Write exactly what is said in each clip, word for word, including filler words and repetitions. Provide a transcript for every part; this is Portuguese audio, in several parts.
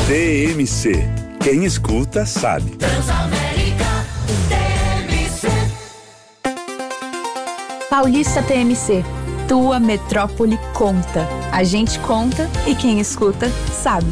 T M C. Quem escuta sabe. Transamérica T M C. Paulista T M C. Tua metrópole conta. A gente conta e quem escuta sabe.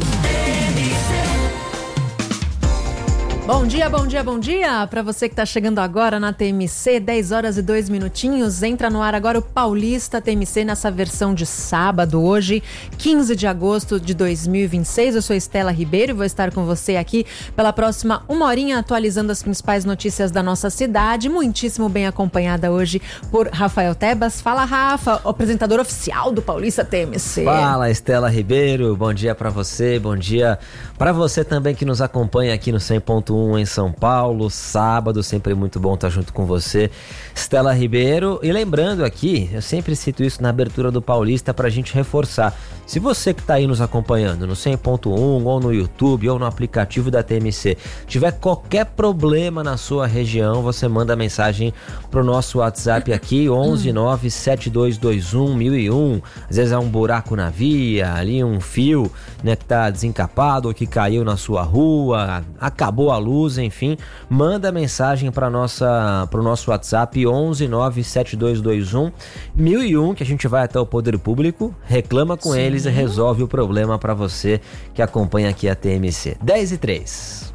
Bom dia, bom dia, bom dia para você que está chegando agora na T M C, dez horas e dois minutinhos. Entra no ar agora o Paulista T M C nessa versão de sábado, hoje, quinze de agosto de dois mil e vinte e seis. Eu sou Estela Ribeiro e vou estar com você aqui pela próxima uma horinha atualizando as principais notícias da nossa cidade, muitíssimo bem acompanhada hoje por Rafael Tebas. Fala, Rafa, o apresentador oficial do Paulista T M C. Fala, Estela Ribeiro, bom dia para você, bom dia para você também que nos acompanha aqui no cem ponto um em São Paulo, sábado, sempre muito bom estar junto com você, Estela Ribeiro. E lembrando aqui, eu sempre cito isso na abertura do Paulista pra gente reforçar, se você que tá aí nos acompanhando no cem ponto um ou no YouTube ou no aplicativo da T M C, tiver qualquer problema na sua região, você manda mensagem pro nosso WhatsApp aqui, onze nove sete dois dois um mil e um. Às vezes é um buraco na via, ali um fio, né, que tá desencapado ou que caiu na sua rua, acabou a luz, enfim, manda mensagem para nossa pro nosso WhatsApp onze nove sete dois dois um mil e um, que a gente vai até o Poder Público, reclama com Sim. eles e resolve o problema para você que acompanha aqui a T M C. dez e três.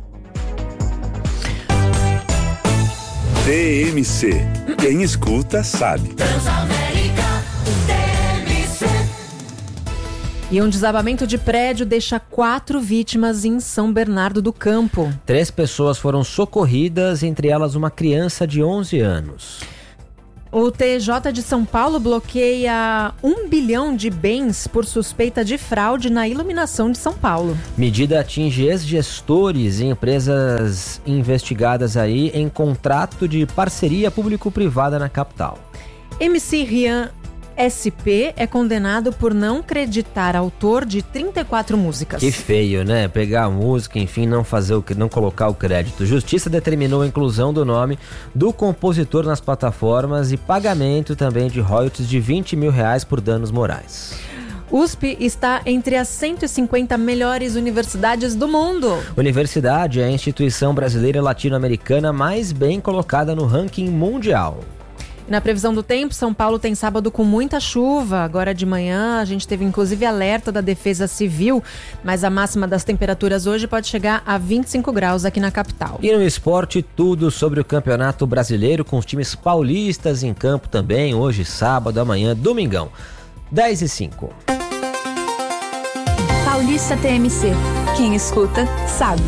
T M C. Quem escuta sabe. Transamérica T M C. E um desabamento de prédio deixa quatro vítimas em São Bernardo do Campo. Três pessoas foram socorridas, entre elas uma criança de onze anos. O T J de São Paulo bloqueia um bilhão de bens por suspeita de fraude na iluminação de São Paulo. Medida atinge ex-gestores e empresas investigadas aí em contrato de parceria público-privada na capital. M C Rian S P é condenado por não creditar autor de trinta e quatro músicas. Que feio, né? Pegar a música, enfim, não fazer o não colocar o crédito. Justiça determinou a inclusão do nome do compositor nas plataformas e pagamento também de royalties de vinte mil reais por danos morais. U S P está entre as cento e cinquenta melhores universidades do mundo. Universidade é a instituição brasileira e latino-americana mais bem colocada no ranking mundial. Na previsão do tempo, São Paulo tem sábado com muita chuva. Agora de manhã a gente teve inclusive alerta da Defesa Civil, mas a máxima das temperaturas hoje pode chegar a vinte e cinco graus aqui na capital. E no esporte, tudo sobre o Campeonato Brasileiro com os times paulistas em campo também, hoje sábado, amanhã, domingão. dez e cinco. Paulista T M C. Quem escuta sabe.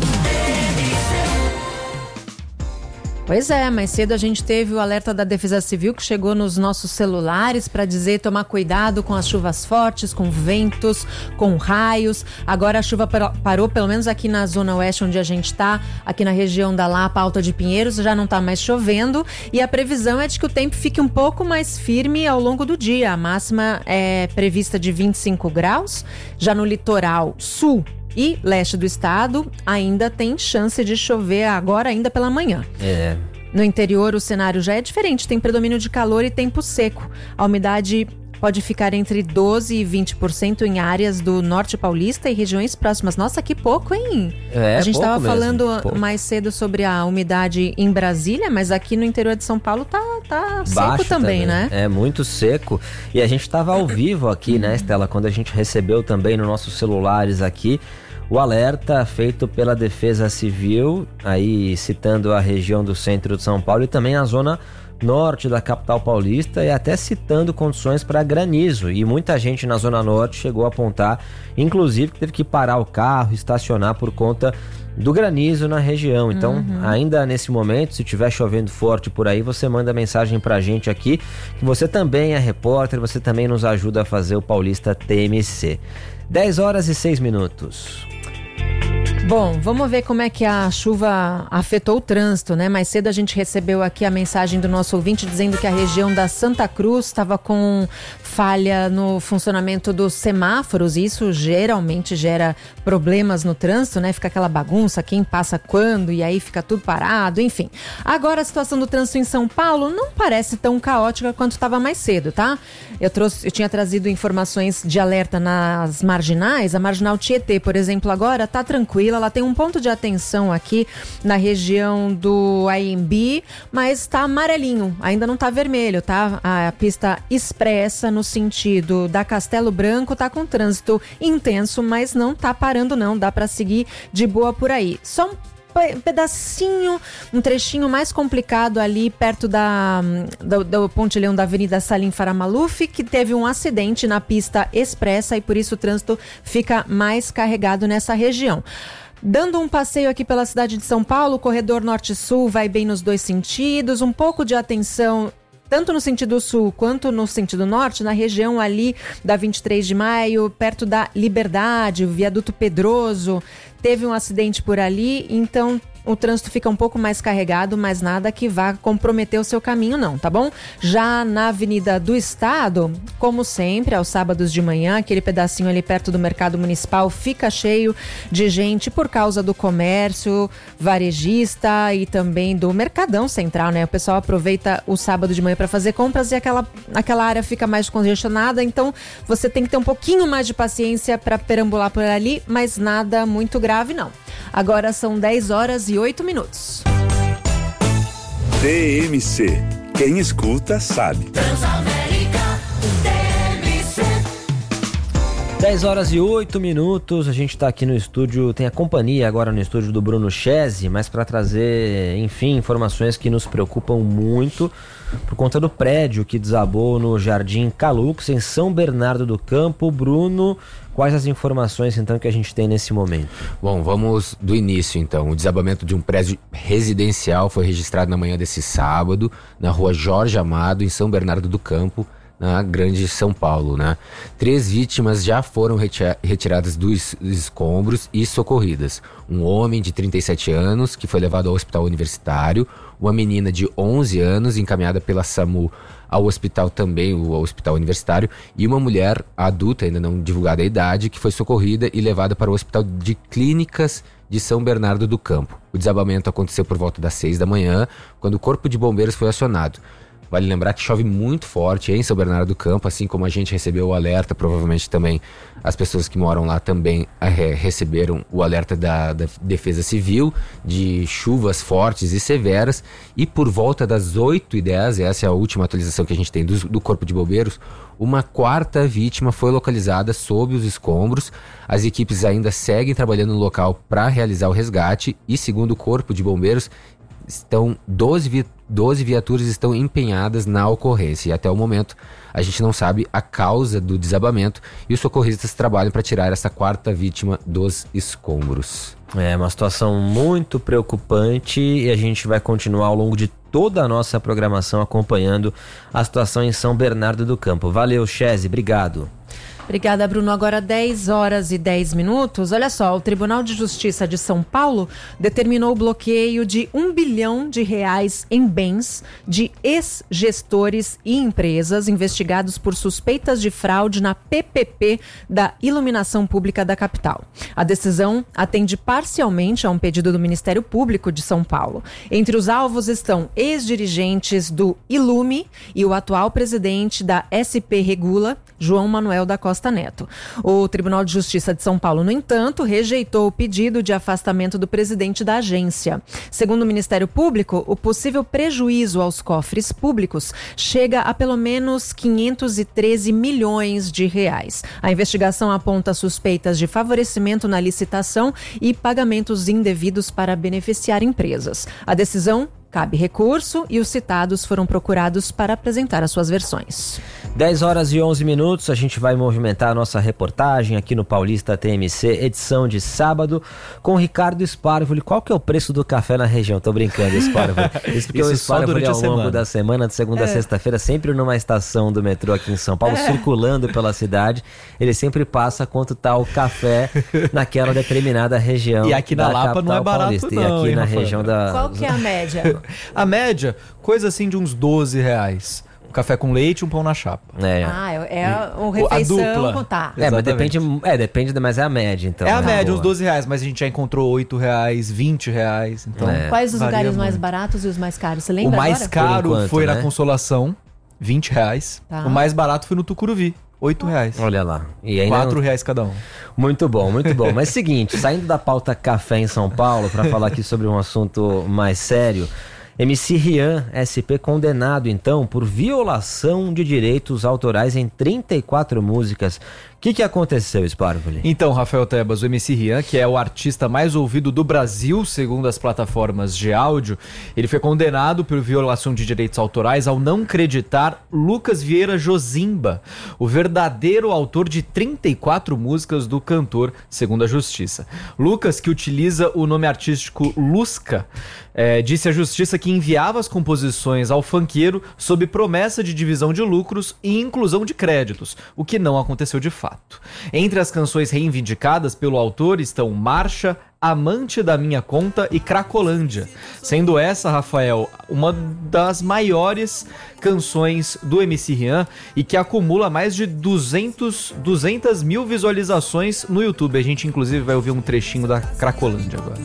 Pois é, mais cedo a gente teve o alerta da Defesa Civil que chegou nos nossos celulares para dizer tomar cuidado com as chuvas fortes, com ventos, com raios. Agora a chuva parou, pelo menos aqui na zona oeste onde a gente está, aqui na região da Lapa, Alta de Pinheiros, já não está mais chovendo e a previsão é de que o tempo fique um pouco mais firme ao longo do dia. A máxima é prevista de vinte e cinco graus, já no litoral sul e leste do estado ainda tem chance de chover agora ainda pela manhã. É. No interior o cenário já é diferente, tem predomínio de calor e tempo seco. A umidade pode ficar entre doze por cento e vinte por cento em áreas do norte paulista e regiões próximas. Nossa, que pouco, hein? É, a gente estava falando pouco. mais cedo sobre a umidade em Brasília, mas aqui no interior de São Paulo tá, tá seco também, também, né? É muito seco. E a gente estava ao vivo aqui, né, Estela, quando a gente recebeu também nos nossos celulares aqui o alerta feito pela Defesa Civil, aí citando a região do centro de São Paulo e também a zona norte da capital paulista e até citando condições para granizo. E muita gente na zona norte chegou a apontar, inclusive, que teve que parar o carro, estacionar por conta do granizo na região. Então, uhum. ainda nesse momento, se estiver chovendo forte por aí, você manda mensagem pra gente aqui, que você também é repórter, você também nos ajuda a fazer o Paulista T M C. dez horas e seis minutos. Bom, vamos ver como é que a chuva afetou o trânsito, né? Mais cedo a gente recebeu aqui a mensagem do nosso ouvinte dizendo que a região da Santa Cruz estava com falha no funcionamento dos semáforos. Isso geralmente gera problemas no trânsito, né? Fica aquela bagunça, quem passa quando, e aí fica tudo parado, enfim. Agora a situação do trânsito em São Paulo não parece tão caótica quanto estava mais cedo, tá? Eu, trouxe, eu tinha trazido informações de alerta nas marginais. A marginal Tietê, por exemplo, agora tá tranquila, ela tem um ponto de atenção aqui na região do A M B, mas tá amarelinho, ainda não tá vermelho, tá? A pista expressa no sentido da Castelo Branco tá com trânsito intenso, mas não tá parando não, dá para seguir de boa por aí. Só um pedacinho, um trechinho mais complicado ali perto da, do, do pontilhão da Avenida Salim Farah Maluf, que teve um acidente na pista expressa e por isso o trânsito fica mais carregado nessa região. Dando um passeio aqui pela cidade de São Paulo, o corredor norte-sul vai bem nos dois sentidos, um pouco de atenção tanto no sentido sul quanto no sentido norte, na região ali da vinte e três de maio, perto da Liberdade, o viaduto Pedroso, teve um acidente por ali, então o trânsito fica um pouco mais carregado, mas nada que vá comprometer o seu caminho não, tá bom? Já na Avenida do Estado, como sempre, aos sábados de manhã, aquele pedacinho ali perto do Mercado Municipal fica cheio de gente por causa do comércio varejista e também do Mercadão Central, né? O pessoal aproveita o sábado de manhã para fazer compras e aquela, aquela área fica mais congestionada, então você tem que ter um pouquinho mais de paciência para perambular por ali, mas nada muito grave não. Agora são dez horas e oito minutos. T M C. Quem escuta sabe. Transamérica T M C. dez horas e oito minutos, a gente está aqui no estúdio, tem a companhia agora no estúdio do Bruno Chese, mas para trazer, enfim, informações que nos preocupam muito por conta do prédio que desabou no Jardim Calux, em São Bernardo do Campo. Bruno, quais as informações então que a gente tem nesse momento? Bom, vamos do início então. O desabamento de um prédio residencial foi registrado na manhã desse sábado, na rua Jorge Amado, em São Bernardo do Campo, na Grande São Paulo, né? Três vítimas já foram reti- retiradas dos escombros e socorridas. Um homem de trinta e sete anos, que foi levado ao hospital universitário, uma menina de onze anos, encaminhada pela SAMU ao hospital também, o hospital universitário, e uma mulher adulta, ainda não divulgada a idade, que foi socorrida e levada para o Hospital de Clínicas de São Bernardo do Campo. O desabamento aconteceu por volta das seis da manhã, quando o Corpo de Bombeiros foi acionado. Vale lembrar que chove muito forte em São Bernardo do Campo, assim como a gente recebeu o alerta, provavelmente também as pessoas que moram lá também é, receberam o alerta da, da Defesa Civil de chuvas fortes e severas. E por volta das oito e dez, essa é a última atualização que a gente tem do, do Corpo de Bombeiros, uma quarta vítima foi localizada sob os escombros. As equipes ainda seguem trabalhando no local para realizar o resgate e, segundo o Corpo de Bombeiros, estão doze, vi- doze viaturas estão empenhadas na ocorrência e até o momento a gente não sabe a causa do desabamento e os socorristas trabalham para tirar essa quarta vítima dos escombros. É uma situação muito preocupante e a gente vai continuar ao longo de toda a nossa programação acompanhando a situação em São Bernardo do Campo. Valeu, Chese, obrigado. Obrigada, Bruno. Agora dez horas e dez minutos. Olha só, o Tribunal de Justiça de São Paulo determinou o bloqueio de um bilhão de reais em bens de ex-gestores e empresas investigados por suspeitas de fraude na P P P da Iluminação Pública da capital. A decisão atende parcialmente a um pedido do Ministério Público de São Paulo. Entre os alvos estão ex-dirigentes do Ilume e o atual presidente da S P Regula, João Manuel da Costa Neto. O Tribunal de Justiça de São Paulo, no entanto, rejeitou o pedido de afastamento do presidente da agência. Segundo o Ministério Público, o possível prejuízo aos cofres públicos chega a pelo menos quinhentos e treze milhões de reais. A investigação aponta suspeitas de favorecimento na licitação e pagamentos indevidos para beneficiar empresas. A decisão cabe recurso e os citados foram procurados para apresentar as suas versões. dez horas e onze minutos, a gente vai movimentar a nossa reportagem aqui no Paulista T M C, edição de sábado, com o Ricardo Sparvoli. Qual que é o preço do café na região? Tô brincando, Sparvoli. Isso porque Isso o só Sparvoli durante ao a longo semana. da semana, de segunda É. a sexta-feira, sempre numa estação do metrô aqui em São Paulo, circulando pela cidade, ele sempre passa quanto tá o café naquela determinada região. E aqui na da Lapa não é capital barato paulista. não, E aqui hein, na Rafael? região da... Qual que é a média? A média, coisa assim de uns doze reais. café com leite e um pão na chapa. É. Ah, é, é o refeição. A dupla. com- Tá. É, mas Exatamente. depende, é, depende, mas é a média, então. É a né? média, Boa. uns doze reais, mas a gente já encontrou oito reais, vinte reais. Então, É. Quais os varia lugares mais muito. baratos e os mais caros? Você O lembra mais agora? caro Por enquanto, foi né? na Consolação, vinte reais. Tá. O mais barato foi no Tucuruvi, oito reais. Olha lá. E ainda quatro não- reais cada um. Muito bom, muito bom. Mas seguinte, saindo da pauta café em São Paulo, para falar aqui sobre um assunto mais sério, M C Rian, S P, condenado então por violação de direitos autorais em trinta e quatro músicas. O que, que aconteceu, Sparvoli? Então, Rafael Tebas, o M C Rian, que é o artista mais ouvido do Brasil, segundo as plataformas de áudio, ele foi condenado por violação de direitos autorais ao não creditar Lucas Vieira Josimba, o verdadeiro autor de trinta e quatro músicas do cantor, segundo a Justiça. Lucas, que utiliza o nome artístico Lusca, é, disse à Justiça que enviava as composições ao funkeiro sob promessa de divisão de lucros e inclusão de créditos, o que não aconteceu de fato. Entre as canções reivindicadas pelo autor estão Marcha, Amante da Minha Conta e Cracolândia, sendo essa, Rafael, uma das maiores canções do M C Rian e que acumula mais de duzentos, duzentas mil visualizações no YouTube. A gente, inclusive, vai ouvir um trechinho da Cracolândia agora.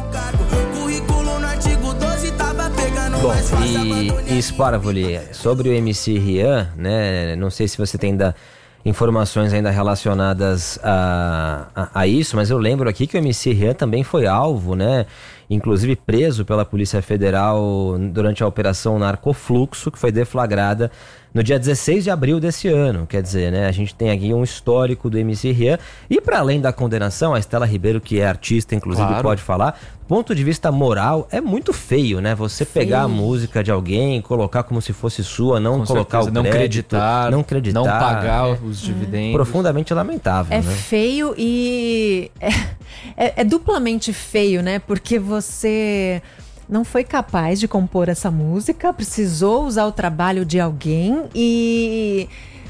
Bom, e, e Sparvoli, sobre o M C Rian, né, não sei se você tem ainda informações ainda relacionadas a, a, a isso, mas eu lembro aqui que o M C Rian também foi alvo, né, inclusive preso pela Polícia Federal durante a Operação Narcofluxo, que foi deflagrada no dia dezesseis de abril desse ano. Quer dizer, né, a gente tem aqui um histórico do M C Rian. E para além da condenação, a Estela Ribeiro, que é artista, inclusive, Claro. pode falar, do ponto de vista moral, é muito feio, né? Você pegar a música de alguém, colocar como se fosse sua, não Com colocar certeza, o não crédito, acreditar, não acreditar, não pagar é os dividendos. profundamente lamentável, É né? feio e é, é- é duplamente feio, né? Porque você não foi capaz de compor essa música, precisou usar o trabalho de alguém e...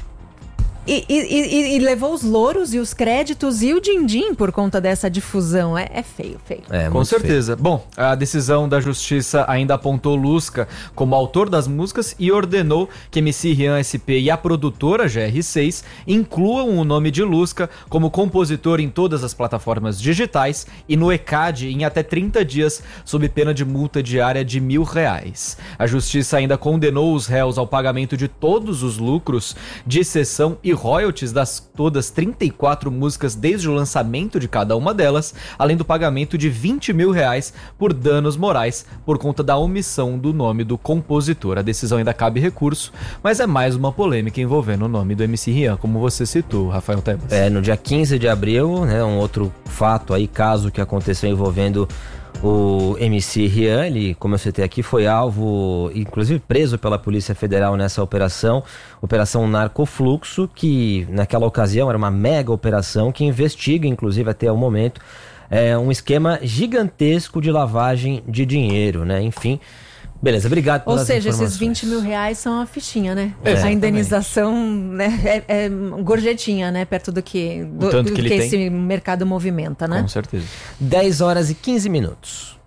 E, e- e- e levou os louros e os créditos e o din-din por conta dessa difusão. É, é feio, feio. É, Com muito feio. certeza. Bom, a decisão da Justiça ainda apontou Lusca como autor das músicas e ordenou que M C Rian S P e a produtora G R seis incluam o nome de Lusca como compositor em todas as plataformas digitais e no E C A D em até trinta dias, sob pena de multa diária de mil reais. A Justiça ainda condenou os réus ao pagamento de todos os lucros de sessão e royalties das todas trinta e quatro músicas desde o lançamento de cada uma delas, além do pagamento de vinte mil reais por danos morais por conta da omissão do nome do compositor. A decisão ainda cabe recurso, mas é mais uma polêmica envolvendo o nome do M C Rian, como você citou, Rafael Tebas. É, no dia quinze de abril, né, um outro fato aí, caso que aconteceu envolvendo o M C Rian, ele, como eu citei aqui, foi alvo, inclusive preso pela Polícia Federal nessa operação, Operação Narcofluxo, que naquela ocasião era uma mega operação que investiga, inclusive até o momento, é, um esquema gigantesco de lavagem de dinheiro, né? Enfim, beleza, obrigado Ou pelas seja, esses informações. vinte mil reais são a fichinha, né? Exatamente. A indenização, né? É, é gorjetinha, né? Perto do que, do, O tanto do que ele que tem. esse mercado movimenta, né? Com certeza. dez horas e quinze minutos.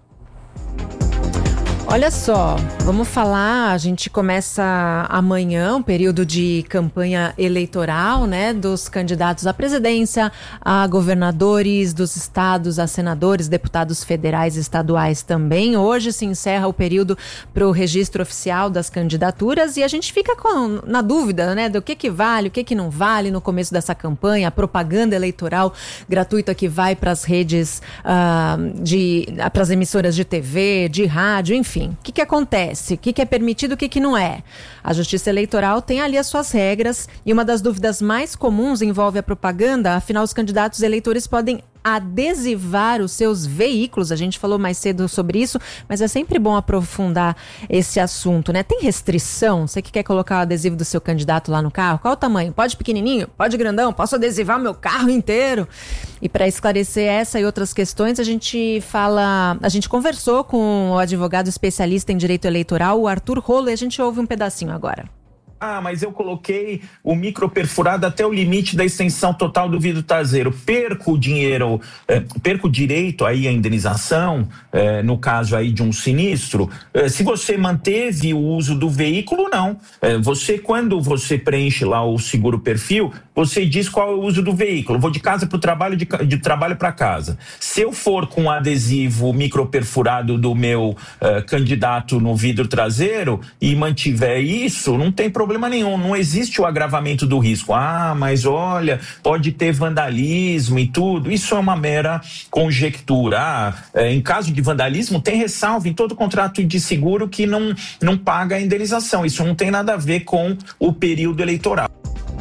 Olha só, vamos falar, a gente começa amanhã um período de campanha eleitoral, né, dos candidatos à presidência, a governadores dos estados, a senadores, deputados federais e estaduais também. Hoje se encerra o período para o registro oficial das candidaturas e a gente fica com, na dúvida, né, do que que vale, o que que não vale no começo dessa campanha, a propaganda eleitoral gratuita que vai para as redes, ah, de, para as emissoras de T V, de rádio, enfim. O que que acontece? O que que é permitido, o que que não é? A Justiça Eleitoral tem ali as suas regras e uma das dúvidas mais comuns envolve a propaganda. Afinal, os candidatos eleitores podem adesivar os seus veículos. A gente falou mais cedo sobre isso, mas é sempre bom aprofundar esse assunto, né? Tem restrição? Você que quer colocar o adesivo do seu candidato lá no carro? Qual o tamanho? Pode pequenininho? Pode grandão? Posso adesivar meu carro inteiro? E para esclarecer essa e outras questões, a gente fala, a gente conversou com o advogado especialista em direito eleitoral, o Arthur Rolo, e a gente ouve um pedacinho agora. Ah, mas eu coloquei o micro perfurado até o limite da extensão total do vidro traseiro. Perco o dinheiro, eh, perco o direito aí à indenização, eh, no caso aí de um sinistro. Eh, se você manteve o uso do veículo, não. Eh, você, quando você preenche lá o seguro perfil, você diz qual é o uso do veículo. Vou de casa para o trabalho, de, de trabalho para casa. Se eu for com um adesivo micro perfurado do meu eh, candidato no vidro traseiro e mantiver isso, não tem problema problema nenhum, não existe o agravamento do risco. Ah, mas olha, pode ter vandalismo e tudo, isso é uma mera conjectura. Ah, é, em caso de vandalismo tem ressalva em todo contrato de seguro que não, não paga a indenização, isso não tem nada a ver com o período eleitoral.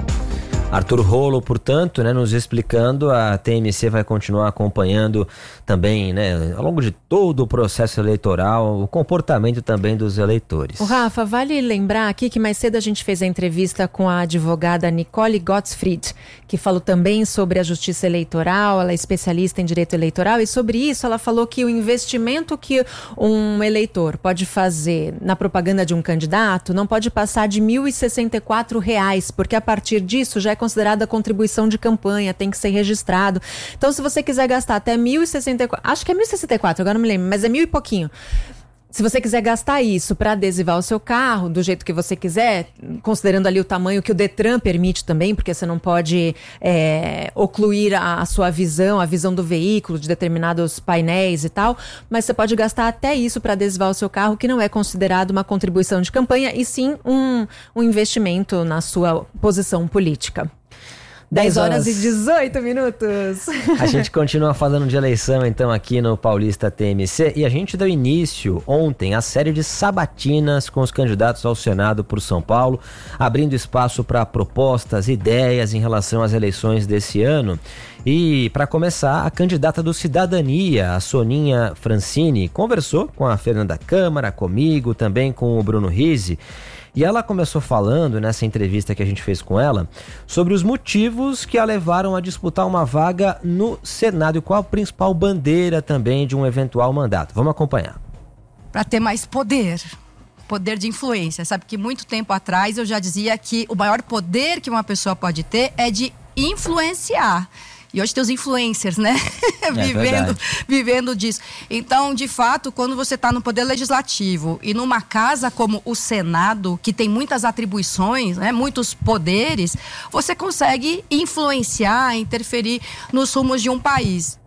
Arthur Rolo, portanto, né, nos explicando, a T M C vai continuar acompanhando também, né, ao longo de todo o processo eleitoral, o comportamento também dos eleitores. O Rafa, vale lembrar aqui que mais cedo a gente fez a entrevista com a advogada Nicole Gottfried, que falou também sobre a justiça eleitoral, ela é especialista em direito eleitoral, e sobre isso ela falou que o investimento que um eleitor pode fazer na propaganda de um candidato não pode passar de mil e sessenta e quatro reais, porque a partir disso já é considerada contribuição de campanha, tem que ser registrado. Então, se você quiser gastar até mil e sessenta e quatro, acho que é mil e sessenta e quatro, agora não me lembro, mas é mil e pouquinho. Se você quiser gastar isso para adesivar o seu carro do jeito que você quiser, considerando ali o tamanho que o Detran permite também, porque você não pode é, ocluir a, a sua visão, a visão do veículo, de determinados painéis e tal, mas você pode gastar até isso para adesivar o seu carro, que não é considerado uma contribuição de campanha, e sim um, um investimento na sua posição política. dez horas e dezoito minutos. A gente continua falando de eleição, então, aqui no Paulista T M C, e a gente deu início ontem à série de sabatinas com os candidatos ao Senado por São Paulo, abrindo espaço para propostas, ideias em relação às eleições desse ano. E, para começar, a candidata do Cidadania, a Soninha Francini, conversou com a Fernanda Câmara, comigo, também com o Bruno Rizzi. E ela começou falando, nessa entrevista que a gente fez com ela, sobre os motivos que a levaram a disputar uma vaga no Senado e qual a principal bandeira também de um eventual mandato. Vamos acompanhar. Para ter mais poder, poder de influência. Sabe que muito tempo atrás eu já dizia que o maior poder que uma pessoa pode ter é de influenciar. E hoje tem os influencers, né? É vivendo, vivendo disso. Então, de fato, quando você está no poder legislativo e numa casa como o Senado, que tem muitas atribuições, né, muitos poderes, você consegue influenciar, interferir nos rumos de um país.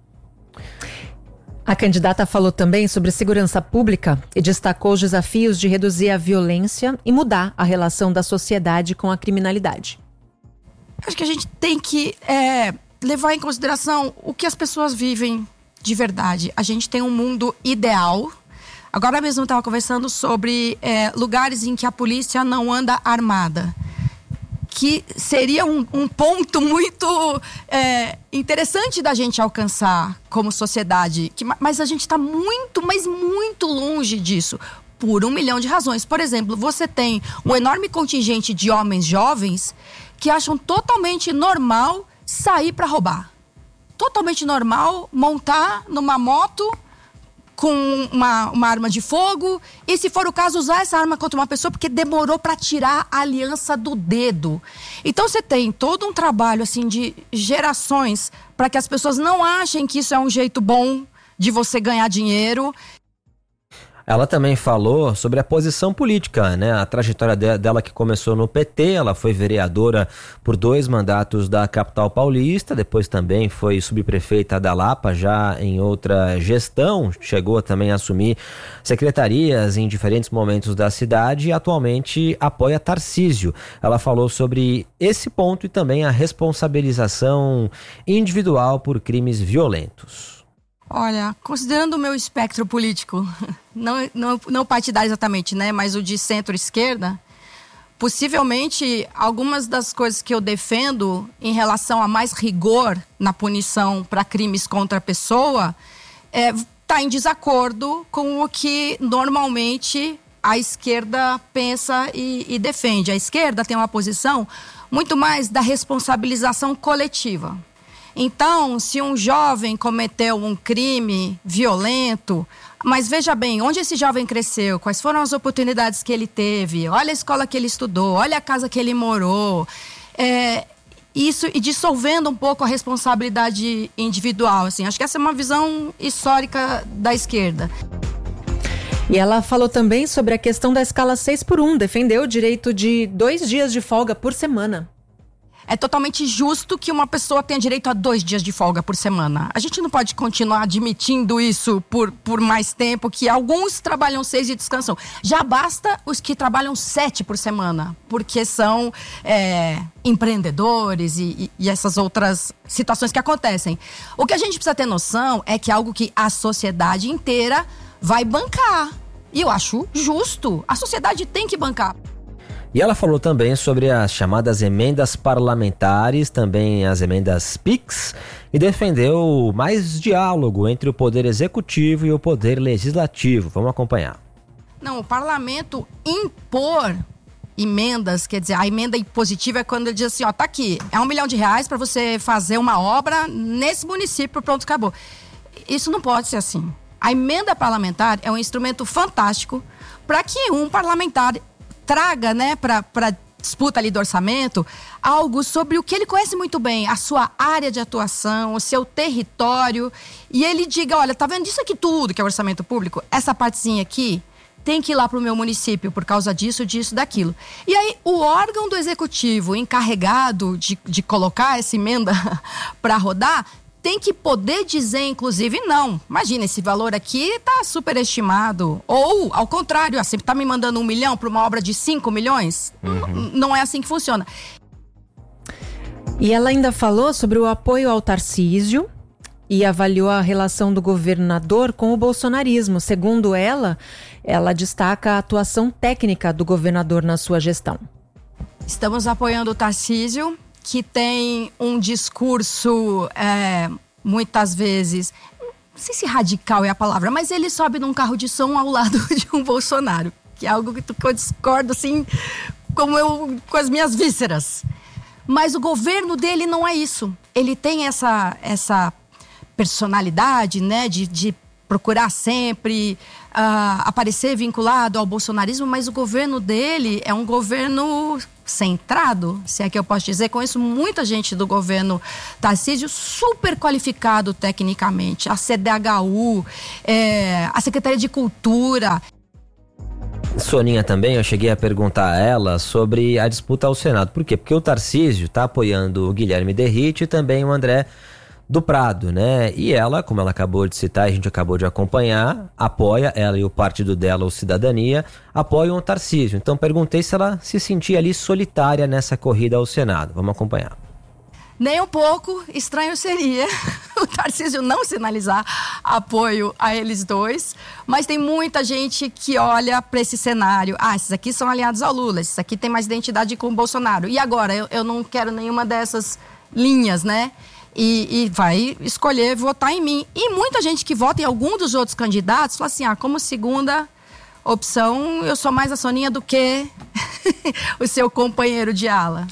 A candidata falou também sobre segurança pública e destacou os desafios de reduzir a violência e mudar a relação da sociedade com a criminalidade. Acho que a gente tem que é, levar em consideração o que as pessoas vivem de verdade. A gente tem um mundo ideal. Agora mesmo eu estava conversando sobre é, lugares em que a polícia não anda armada, que seria um, um ponto muito é, interessante da gente alcançar como sociedade. Que, mas a gente está muito, mas muito longe disso, por um milhão de razões. Por exemplo, você tem um enorme contingente de homens jovens que acham totalmente normal sair para roubar. Totalmente normal montar numa moto com uma, uma arma de fogo e, se for o caso, usar essa arma contra uma pessoa porque demorou para tirar a aliança do dedo. Então você tem todo um trabalho assim de gerações para que as pessoas não achem que isso é um jeito bom de você ganhar dinheiro. Ela também falou sobre a posição política, né? A trajetória de, dela que começou no P T, ela foi vereadora por dois mandatos da capital paulista, depois também foi subprefeita da Lapa, já em outra gestão, chegou também a assumir secretarias em diferentes momentos da cidade e atualmente apoia Tarcísio. Ela falou sobre esse ponto e também a responsabilização individual por crimes violentos. Olha, considerando o meu espectro político, não, não, não partidário exatamente, né, mas o de centro-esquerda, possivelmente algumas das coisas que eu defendo em relação a mais rigor na punição para crimes contra a pessoa é, tá em desacordo com o que normalmente a esquerda pensa e, e defende. A esquerda tem uma posição muito mais da responsabilização coletiva. Então, se um jovem cometeu um crime violento, mas veja bem, onde esse jovem cresceu, quais foram as oportunidades que ele teve, olha a escola que ele estudou, olha a casa que ele morou, é, isso e dissolvendo um pouco a responsabilidade individual, assim, acho que essa é uma visão histórica da esquerda. E ela falou também sobre a questão da escala seis por um, defendeu o direito de dois dias de folga por semana. É totalmente justo que uma pessoa tenha direito a dois dias de folga por semana. A gente não pode continuar admitindo isso por, por mais tempo, que alguns trabalham seis e descansam. Já basta os que trabalham sete por semana, porque são é, empreendedores e, e, e essas outras situações que acontecem. O que a gente precisa ter noção é que é algo que a sociedade inteira vai bancar. E eu acho justo. A sociedade tem que bancar. E ela falou também sobre as chamadas emendas parlamentares, também as emendas PIX, e defendeu mais diálogo entre o poder executivo e o poder legislativo. Vamos acompanhar. Não, o parlamento impor emendas, quer dizer, a emenda impositiva é quando ele diz assim, ó, tá aqui, é um milhão de reais para você fazer uma obra nesse município, pronto, acabou. Isso não pode ser assim. A emenda parlamentar é um instrumento fantástico para que um parlamentar traga, né, para para disputa ali do orçamento, algo sobre o que ele conhece muito bem, a sua área de atuação, o seu território, e ele diga, olha, tá vendo isso aqui tudo que é orçamento público? Essa partezinha aqui tem que ir lá pro meu município por causa disso, disso, daquilo. E aí o órgão do executivo encarregado de, de colocar essa emenda para rodar tem que poder dizer, inclusive, não. Imagina, esse valor aqui está superestimado. Ou, ao contrário, assim, está me mandando um milhão para uma obra de cinco milhões? Uhum. Não é assim que funciona. E ela ainda falou sobre o apoio ao Tarcísio e avaliou a relação do governador com o bolsonarismo. Segundo ela, ela destaca a atuação técnica do governador na sua gestão. Estamos apoiando o Tarcísio, que tem um discurso, é, muitas vezes, não sei se radical é a palavra, mas ele sobe num carro de som ao lado de um Bolsonaro, que é algo que eu discordo, assim, como eu, com as minhas vísceras. Mas o governo dele não é isso. Ele tem essa, essa personalidade, né, de, de procurar sempre uh, aparecer vinculado ao bolsonarismo, mas o governo dele é um governo centrado, se é que eu posso dizer. Conheço muita gente do governo Tarcísio super qualificado tecnicamente, a C D H U, é, a Secretaria de Cultura. Soninha também, eu cheguei a perguntar a ela sobre a disputa ao Senado. Por quê? Porque o Tarcísio está apoiando o Guilherme Derrite e também o André do Prado, né? E ela, como ela acabou de citar, a gente acabou de acompanhar, apoia, ela e o partido dela, o Cidadania, apoiam o Tarcísio. Então perguntei se ela se sentia ali solitária nessa corrida ao Senado. Vamos acompanhar. Nem um pouco estranho seria o Tarcísio não sinalizar apoio a eles dois, mas tem muita gente que olha para esse cenário. Ah, esses aqui são aliados ao Lula, esses aqui têm mais identidade com o Bolsonaro. E agora? Eu, eu não quero nenhuma dessas linhas, né? E, e vai escolher votar em mim. E muita gente que vota em algum dos outros candidatos fala assim, ah, como segunda opção, eu sou mais a Soninha do que o seu companheiro de ala.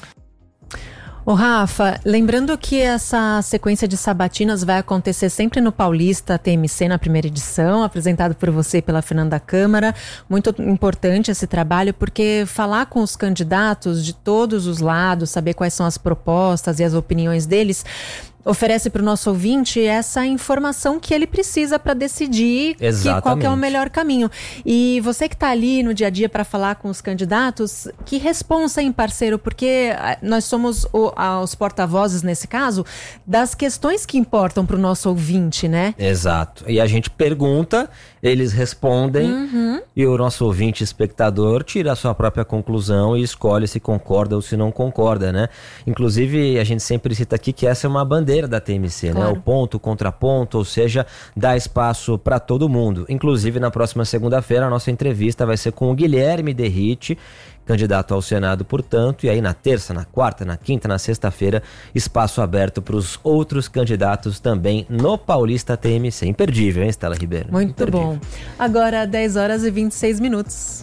Ô Rafa, lembrando que essa sequência de sabatinas vai acontecer sempre no Paulista T M C, na primeira edição, apresentado por você e pela Fernanda Câmara. Muito importante esse trabalho, porque falar com os candidatos de todos os lados, saber quais são as propostas e as opiniões deles, oferece para o nosso ouvinte essa informação que ele precisa para decidir que, qual que é o melhor caminho. E você que está ali no dia a dia para falar com os candidatos, que responsa, hein, parceiro? Porque nós somos o, a, os porta-vozes, nesse caso, das questões que importam para o nosso ouvinte, né? Exato. E a gente pergunta, eles respondem, uhum. E o nosso ouvinte espectador tira a sua própria conclusão e escolhe se concorda ou se não concorda, né? Inclusive, a gente sempre cita aqui que essa é uma bandeira da T M C, claro, né? O ponto, o contraponto, ou seja, dá espaço para todo mundo. Inclusive, na próxima segunda-feira, a nossa entrevista vai ser com o Guilherme Derrite, candidato ao Senado, portanto, e aí na terça, na quarta, na quinta, na sexta-feira, espaço aberto para os outros candidatos também no Paulista T M C. Imperdível, hein, Estela Ribeiro? Muito Imperdível. Bom. Agora, dez horas e vinte e seis minutos.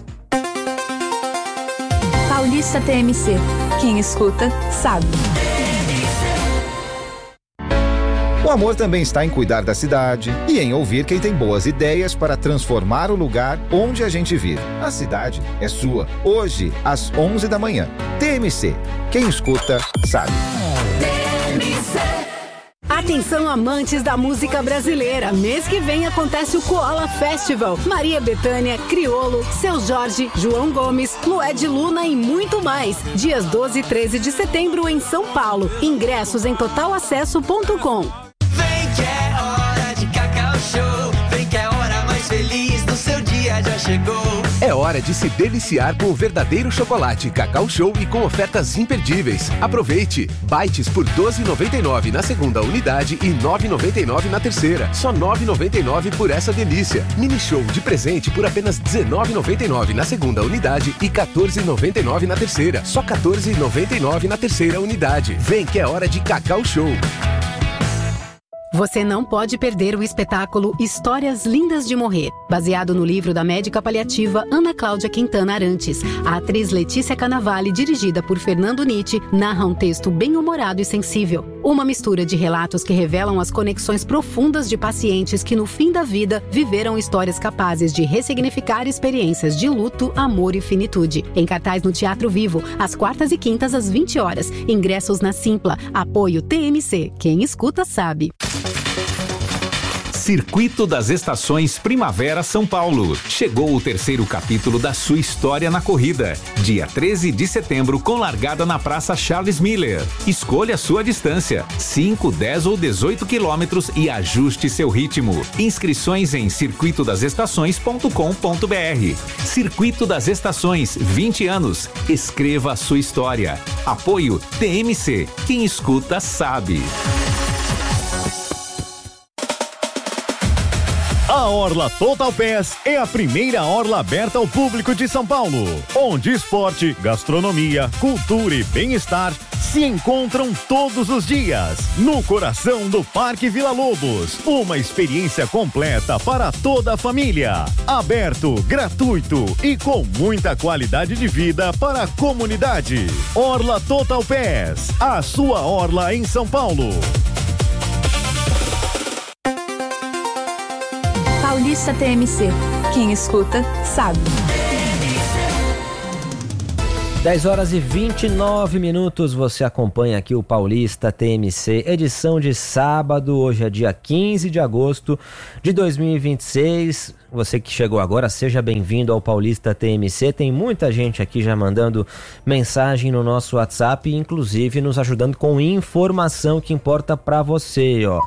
Paulista T M C. Quem escuta, sabe. O amor também está em cuidar da cidade e em ouvir quem tem boas ideias para transformar o lugar onde a gente vive. A cidade é sua. Hoje, às onze da manhã. T M C. Quem escuta, sabe. Atenção, amantes da música brasileira. Mês que vem acontece o Koala Festival. Maria Bethânia, Criolo, Seu Jorge, João Gomes, Lued Luna e muito mais. Dias doze e treze de setembro em São Paulo. Ingressos em total acesso ponto com. Vem que é hora de Cacau Show. Vem que é a hora mais feliz do seu dia já chegou. É hora de se deliciar com o verdadeiro chocolate Cacau Show e com ofertas imperdíveis. Aproveite! Bites por doze reais e noventa e nove centavos na segunda unidade e nove reais e noventa e nove centavos na terceira. Só nove reais e noventa e nove centavos por essa delícia. Mini Show de presente por apenas dezenove reais e noventa e nove centavos na segunda unidade e quatorze reais e noventa e nove centavos na terceira. Só quatorze reais e noventa e nove centavos na terceira unidade. Vem que é hora de Cacau Show. Você não pode perder o espetáculo Histórias Lindas de Morrer, baseado no livro da médica paliativa Ana Cláudia Quintana Arantes. A atriz Letícia Cannavale, dirigida por Fernando Nietzsche, narra um texto bem-humorado e sensível. Uma mistura de relatos que revelam as conexões profundas de pacientes que, no fim da vida, viveram histórias capazes de ressignificar experiências de luto, amor e finitude. Em cartaz no Teatro Vivo, às quartas e quintas às vinte horas. Ingressos na Simpla. Apoio T M C. Quem escuta sabe. Circuito das Estações Primavera São Paulo. Chegou o terceiro capítulo da sua história na corrida. Dia treze de setembro, com largada na Praça Charles Miller. Escolha a sua distância, cinco, dez ou dezoito quilômetros e ajuste seu ritmo. Inscrições em circuito das estações ponto com ponto br. Circuito das Estações, vinte anos. Escreva a sua história. Apoio T M C. Quem escuta sabe. A Orla Total Pass é a primeira orla aberta ao público de São Paulo, onde esporte, gastronomia, cultura e bem-estar se encontram todos os dias, no coração do Parque Vila Lobos. Uma experiência completa para toda a família. Aberto, gratuito e com muita qualidade de vida para a comunidade. Orla Total Pass, a sua orla em São Paulo. Paulista T M C. Quem escuta, sabe. dez horas e vinte e nove minutos, você acompanha aqui o Paulista T M C, edição de sábado, hoje é dia quinze de agosto de dois mil e vinte e seis. Você que chegou agora, seja bem-vindo ao Paulista T M C. Tem muita gente aqui já mandando mensagem no nosso WhatsApp, inclusive nos ajudando com informação que importa pra você, ó.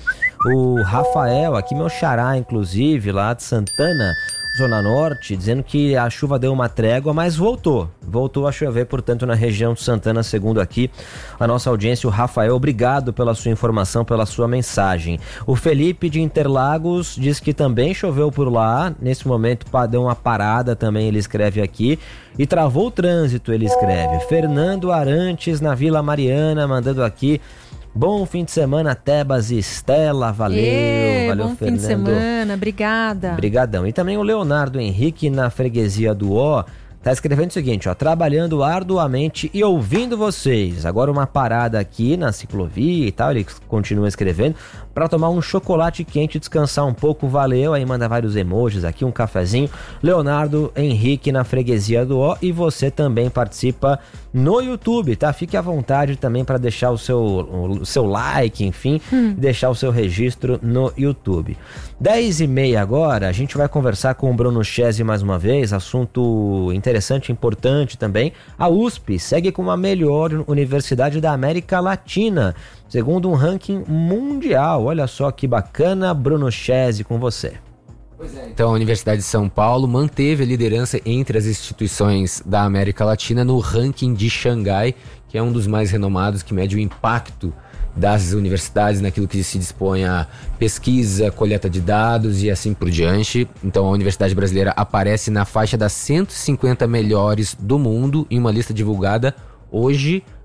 O Rafael, aqui meu xará, inclusive, lá de Santana, Zona Norte, dizendo que a chuva deu uma trégua, mas voltou. Voltou a chover, portanto, na região de Santana, segundo aqui a nossa audiência. O Rafael, obrigado pela sua informação, pela sua mensagem. O Felipe de Interlagos diz que também choveu por lá. Nesse momento, deu uma parada também, ele escreve aqui. E travou o trânsito, ele escreve. Fernando Arantes, na Vila Mariana, mandando aqui. Bom fim de semana, Tebas e Estela, valeu, Ê, valeu, bom Fernando. Fim de semana, obrigada. Obrigadão. E também o Leonardo Henrique, na freguesia do Ó, tá escrevendo o seguinte, ó, trabalhando arduamente e ouvindo vocês. Agora uma parada aqui na ciclovia e tal, ele continua escrevendo, para tomar um chocolate quente e descansar um pouco, valeu. Aí manda vários emojis aqui, um cafezinho. Leonardo Henrique, na freguesia do Ó, e você também participa no YouTube, tá? Fique à vontade também para deixar o seu, o seu like, enfim, hum. deixar o seu registro no YouTube. dez e meia agora, a gente vai conversar com o Bruno Chesi mais uma vez, assunto interessante, importante também. A U S P segue como a melhor universidade da América Latina, segundo um ranking mundial. Olha só que bacana, Bruno Chesi, com você. Pois é, então a Universidade de São Paulo manteve a liderança entre as instituições da América Latina no ranking de Xangai, que é um dos mais renomados, que mede o impacto das universidades naquilo que se dispõe a pesquisa, coleta de dados e assim por diante. Então a Universidade Brasileira aparece na faixa das cento e cinquenta melhores do mundo em uma lista divulgada hoje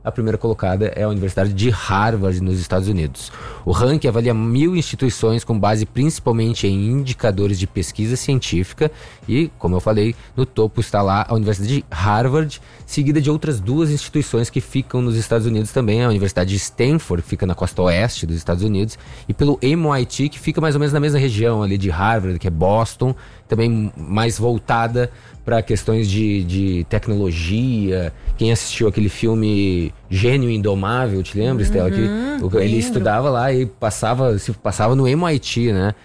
a primeira colocada é a Universidade de Harvard, nos Estados Unidos. O ranking avalia mil instituições com base principalmente em indicadores de pesquisa científica e, como eu falei, no topo está lá a Universidade de Harvard, seguida de outras duas instituições que ficam nos Estados Unidos também, a Universidade de Stanford, que fica na costa oeste dos Estados Unidos, e pelo M I T, que fica mais ou menos na mesma região ali de Harvard, que é Boston, também mais voltada para questões de, de tecnologia. Quem assistiu aquele filme Gênio Indomável, te lembra, uhum, Estela? Que o, ele estudava lá e passava, se passava no M I T, né?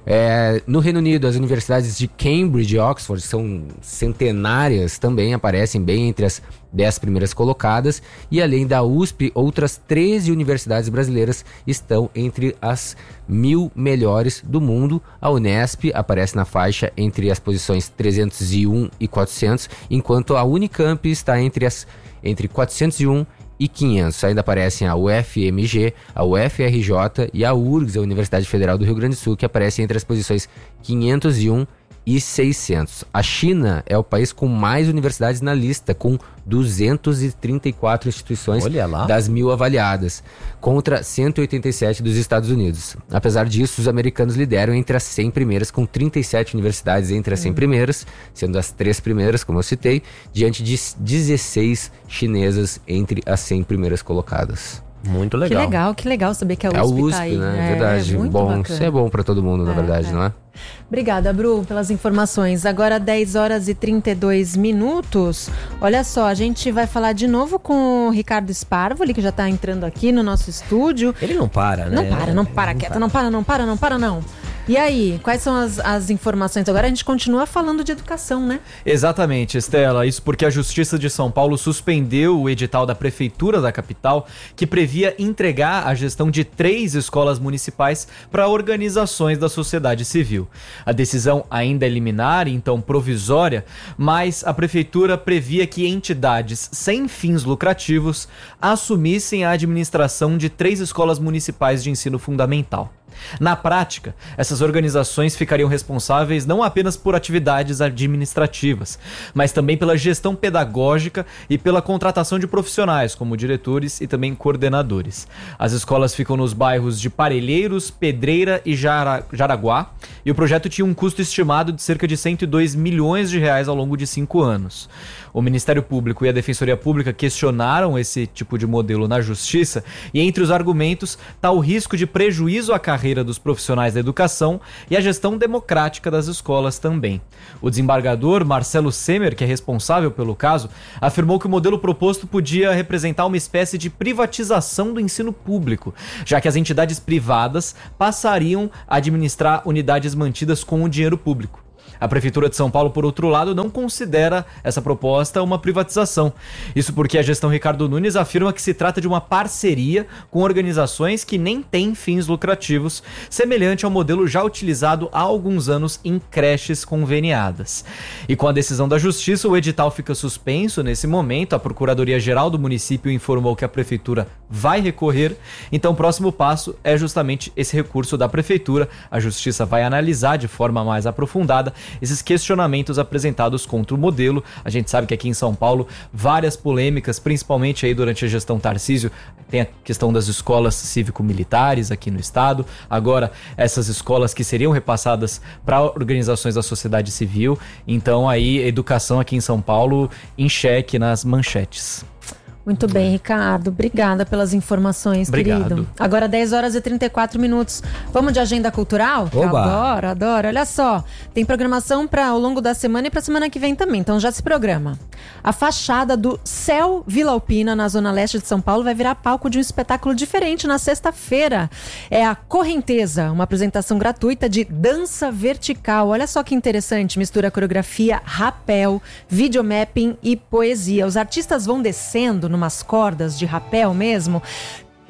É, no Reino Unido, as universidades de Cambridge e Oxford, que são centenárias, também aparecem bem entre as dez primeiras colocadas. E além da U S P, outras treze universidades brasileiras estão entre as mil melhores do mundo. A Unesp aparece na faixa entre as posições trezentos e um e quatrocentos, enquanto a Unicamp está entre, as, entre quatrocentos e um e quinhentos. Ainda aparecem a U F M G, a U F R J e a U R G S, a Universidade Federal do Rio Grande do Sul, que aparecem entre as posições quinhentos e um e seiscentos. A China é o país com mais universidades na lista, com duzentas e trinta e quatro instituições das mil avaliadas, contra cento e oitenta e sete dos Estados Unidos. Apesar disso, os americanos lideram entre as cem primeiras, com trinta e sete universidades entre as cem primeiras, sendo as três primeiras, como eu citei, diante de dezesseis chinesas entre as cem primeiras colocadas. Muito legal. Que legal, que legal saber que a U S P, é a U S P tá aí. Né? É verdade. Muito bom, bacana. Isso é bom para todo mundo, na é, verdade, é. não é? Obrigada, Bru, pelas informações. Agora dez horas e trinta e dois minutos. Olha só, a gente vai falar de novo com o Ricardo Sparvoli, que já está entrando aqui no nosso estúdio. Ele não para, né? Não para, não para, quieta, não para, não para, não para, não. E aí, quais são as, as informações? Agora a gente continua falando de educação, né? Exatamente, Estela. Isso porque a Justiça de São Paulo suspendeu o edital da Prefeitura da capital que previa entregar a gestão de três escolas municipais para organizações da sociedade civil. A decisão ainda é liminar, então provisória, mas a Prefeitura previa que entidades sem fins lucrativos assumissem a administração de três escolas municipais de ensino fundamental. Na prática, essas organizações ficariam responsáveis não apenas por atividades administrativas, mas também pela gestão pedagógica e pela contratação de profissionais, como diretores e também coordenadores. As escolas ficam nos bairros de Parelheiros, Pedreira e Jara- Jaraguá, e o projeto tinha um custo estimado de cerca de cento e dois milhões de reais ao longo de cinco anos. O Ministério Público e a Defensoria Pública questionaram esse tipo de modelo na Justiça, e entre os argumentos está o risco de prejuízo à carreira dos profissionais da educação e a gestão democrática das escolas também. O desembargador Marcelo Semer, que é responsável pelo caso, afirmou que o modelo proposto podia representar uma espécie de privatização do ensino público, já que as entidades privadas passariam a administrar unidades mantidas com o dinheiro público. A Prefeitura de São Paulo, por outro lado, não considera essa proposta uma privatização. Isso porque a gestão Ricardo Nunes afirma que se trata de uma parceria com organizações que nem têm fins lucrativos, semelhante ao modelo já utilizado há alguns anos em creches conveniadas. E com a decisão da Justiça, o edital fica suspenso nesse momento. A Procuradoria-Geral do município informou que a Prefeitura vai recorrer. Então, o próximo passo é justamente esse recurso da Prefeitura. A Justiça vai analisar de forma mais aprofundada esses questionamentos apresentados contra o modelo. A gente sabe que aqui em São Paulo, várias polêmicas, principalmente aí durante a gestão Tarcísio, tem a questão das escolas cívico-militares aqui no estado, agora essas escolas que seriam repassadas para organizações da sociedade civil. Então aí, a educação aqui em São Paulo em xeque nas manchetes. Muito bem, Ricardo. Obrigada pelas informações, Obrigado. querido. Agora dez horas e trinta e quatro minutos. Vamos de agenda cultural? Que eu Oba. adoro, adoro. Olha só, tem programação para ao longo da semana e para semana que vem também, então já se programa. A fachada do Céu Vila Alpina, na zona leste de São Paulo, vai virar palco de um espetáculo diferente na sexta-feira. É a Correnteza, uma apresentação gratuita de dança vertical. Olha só que interessante, mistura coreografia, rapel, videomapping e poesia. Os artistas vão descendo numas cordas de rapel mesmo,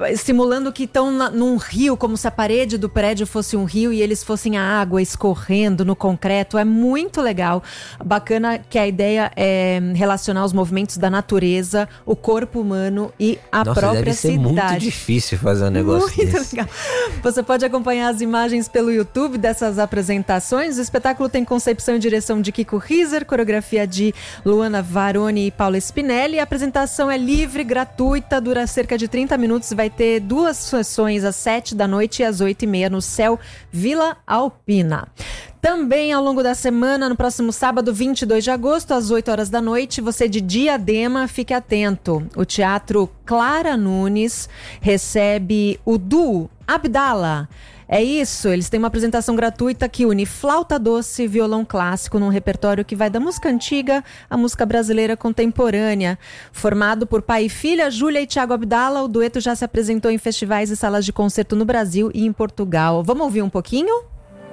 simulando que estão num rio, como se a parede do prédio fosse um rio e eles fossem a água escorrendo no concreto. É muito legal. Bacana que a ideia é relacionar os movimentos da natureza, o corpo humano e a Nossa, própria deve ser cidade. muito difícil fazer um negócio Muito desse. legal. Você pode acompanhar as imagens pelo YouTube dessas apresentações. O espetáculo tem concepção e direção de Kiko Riser, coreografia de Luana Varoni e Paula Spinelli. A apresentação é livre, gratuita, dura cerca de trinta minutos. Vai ter duas sessões às sete da noite e às oito e meia no Céu Vila Alpina. Também ao longo da semana, no próximo sábado, vinte e dois de agosto, às oito horas da noite, você de Diadema, fique atento. O Teatro Clara Nunes recebe o duo Abdala. É isso, eles têm uma apresentação gratuita que une flauta doce e violão clássico num repertório que vai da música antiga à música brasileira contemporânea. Formado por pai e filha, Júlia e Thiago Abdala, o dueto já se apresentou em festivais e salas de concerto no Brasil e em Portugal. Vamos ouvir um pouquinho?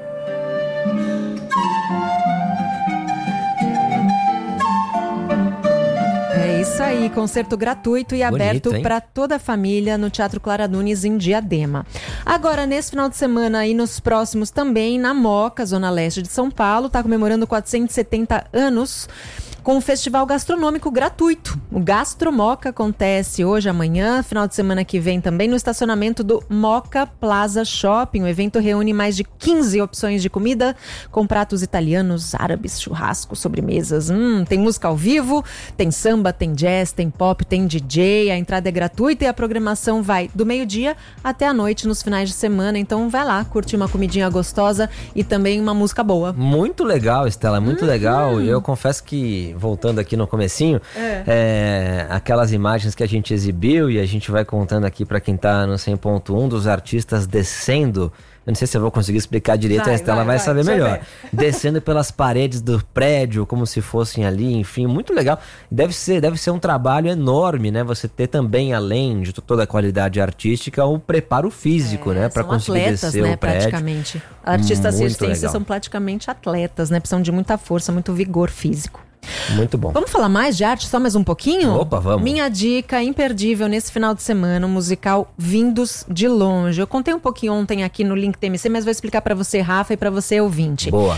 É isso aí, concerto gratuito e aberto para toda a família no Teatro Clara Nunes em Diadema. Agora, nesse final de semana e nos próximos também, na Moca, Zona Leste de São Paulo, está comemorando quatrocentos e setenta anos com um festival gastronômico gratuito. O Gastromoca acontece hoje, amanhã, final de semana que vem também, no estacionamento do Moca Plaza Shopping. O evento reúne mais de quinze opções de comida com pratos italianos, árabes, churrasco, sobremesas. Hum, tem música ao vivo, tem samba, tem jazz, tem pop, tem D J. A entrada é gratuita e a programação vai do meio-dia até a noite nos finais de semana. Então vai lá, curtir uma comidinha gostosa e também uma música boa. Muito legal, Estela, muito uhum. legal. Eu confesso que, voltando aqui no comecinho, é. É, aquelas imagens que a gente exibiu e a gente vai contando aqui para quem tá no cem ponto um dos artistas descendo. Eu não sei se eu vou conseguir explicar direito, vai, a Estela vai, vai, vai saber melhor. Descendo pelas paredes do prédio, como se fossem ali, enfim, muito legal. Deve ser, deve ser um trabalho enorme, né? Você ter também, além de toda a qualidade artística, o preparo físico, é, né? Para conseguir atletas, descer né, o prédio. Praticamente. Artistas muito circenses legal. São praticamente atletas, né? Precisam de muita força, muito vigor físico. Muito bom. Vamos falar mais de arte, só mais um pouquinho? Opa, vamos. Minha dica imperdível nesse final de semana, o musical Vindos de Longe. Eu contei um pouquinho ontem aqui no Link T M C, mas vou explicar pra você, Rafa, e pra você, ouvinte. Boa.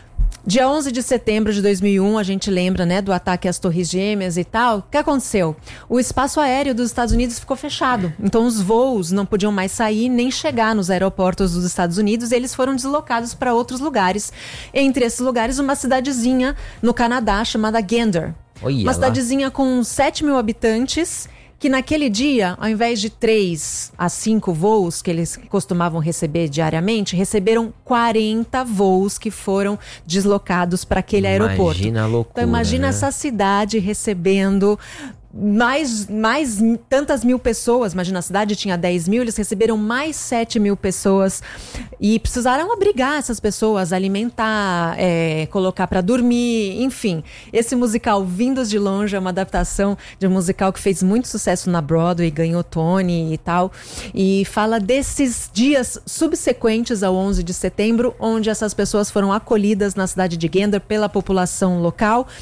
Dia onze de setembro de dois mil e um, a gente lembra, né, do ataque às Torres Gêmeas e tal. O que aconteceu? O espaço aéreo dos Estados Unidos ficou fechado. Então os voos não podiam mais sair nem chegar nos aeroportos dos Estados Unidos. E eles foram deslocados para outros lugares. Entre esses lugares, uma cidadezinha no Canadá chamada Gander. Olha uma lá. cidadezinha com sete mil habitantes, que naquele dia, ao invés de três a cinco voos que eles costumavam receber diariamente, receberam quarenta voos que foram deslocados para aquele aeroporto. Imagina a loucura, Então imagina, né, essa cidade recebendo mais, mais tantas mil pessoas. Imagina, a cidade tinha dez mil, eles receberam mais sete mil pessoas e precisaram abrigar essas pessoas, alimentar, é, colocar para dormir, enfim. Esse musical Vindos de Longe é uma adaptação de um musical que fez muito sucesso na Broadway, ganhou Tony e tal, e fala desses dias subsequentes ao onze de setembro, onde essas pessoas foram acolhidas na cidade de Gander pela população local